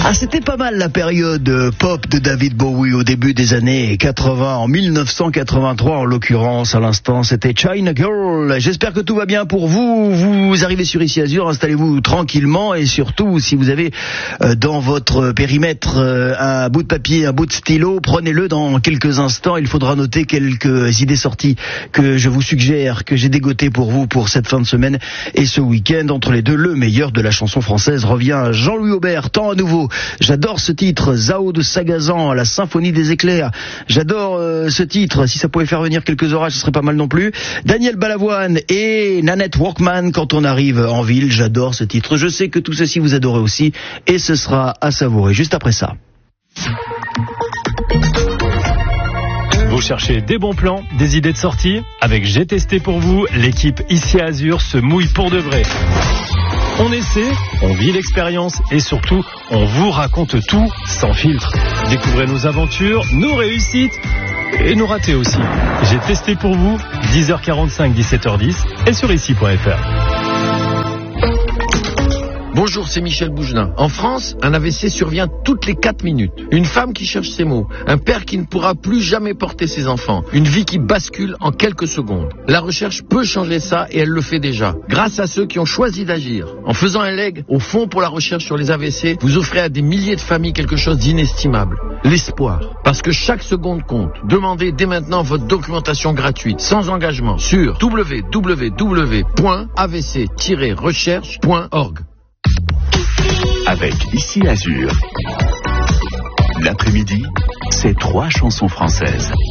Ah, c'était pas mal la période pop de David Bowie au début des années 80, en 1983 en l'occurrence. À l'instant, c'était China Girl. J'espère que tout va bien pour vous. Vous arrivez sur Ici Azur, installez-vous tranquillement et surtout, si vous avez dans votre périmètre un bout de papier, un bout de stylo, prenez-le dans quelques instants. Il faudra noter quelques idées sorties que je vous suggère, que j'ai dégotées pour vous pour cette fin de semaine et ce week-end. Entre les deux, le meilleur de la chanson française revient. Jean-Louis Aubert, Temps à nouveau. J'adore ce titre, Zao de Sagazan, la symphonie des éclairs. J'adore ce titre, si ça pouvait faire venir quelques orages, ce serait pas mal non plus. Daniel Balavoine et Nanette Workman, Quand on arrive en ville. J'adore ce titre. Je sais que tout ceci vous adorez aussi et ce sera à savourer juste après ça. Vous cherchez des bons plans, des idées de sortie? Avec J'ai testé pour vous, l'équipe Ici Azur se mouille pour de vrai. On essaie, on vit l'expérience et surtout, on vous raconte tout sans filtre. Découvrez nos aventures, nos réussites et nos ratés aussi. J'ai testé pour vous, 10h45, 17h10 et sur ici.fr. Bonjour, c'est Michel Bougelin. En France, un AVC survient toutes les 4 minutes. Une femme qui cherche ses mots. Un père qui ne pourra plus jamais porter ses enfants. Une vie qui bascule en quelques secondes. La recherche peut changer ça et elle le fait déjà. Grâce à ceux qui ont choisi d'agir. En faisant un leg au Fonds pour la recherche sur les AVC, vous offrez à des milliers de familles quelque chose d'inestimable. L'espoir. Parce que chaque seconde compte. Demandez dès maintenant votre documentation gratuite, sans engagement, sur www.avc-recherche.org. Avec Ici Azur, l'après-midi, c'est 3 chansons françaises.